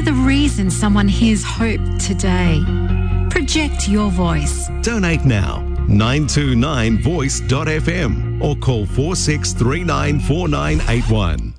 the reason someone hears hope today. Project your voice. Donate now. 929voice.fm or call 46394981.